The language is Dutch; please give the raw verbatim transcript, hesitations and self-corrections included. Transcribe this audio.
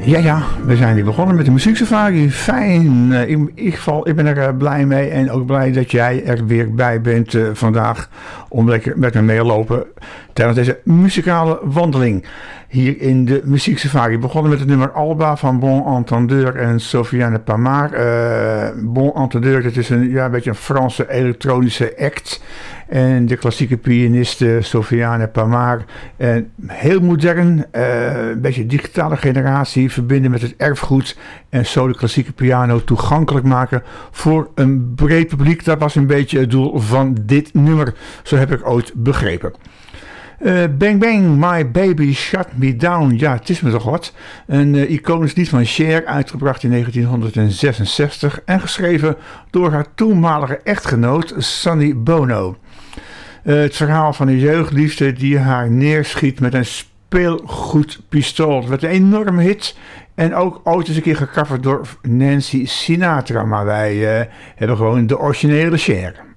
Ja, ja, we zijn weer begonnen met de muzieksafari. Fijn, uh, in ieder geval, ik ben er uh, blij mee en ook blij dat jij er weer bij bent uh, vandaag om lekker met me mee te lopen tijdens deze muzikale wandeling hier in de muzieksafari. Begonnen met het nummer Alba van Bon Entendeur en Sofiane Pamart. Uh, Bon Entendeur, dat is een, ja, een beetje een Franse elektronische act. En de klassieke pianiste Sofiane Pamart. En heel modern, uh, een beetje digitale generatie, verbinden met het erfgoed en zo de klassieke piano toegankelijk maken voor een breed publiek. Dat was een beetje het doel van dit nummer, zo heb ik ooit begrepen. Uh, Bang Bang, My Baby Shut Me Down. Ja, het is me toch wat. Een uh, iconisch lied van Cher, uitgebracht in negentien zesenzestig en geschreven door haar toenmalige echtgenoot Sonny Bono. Uh, het verhaal van een jeugdliefde die haar neerschiet met een speelgoedpistool. Het werd een enorme hit en ook ooit eens een keer gecoverd door Nancy Sinatra. Maar wij uh, hebben gewoon de originele Cher.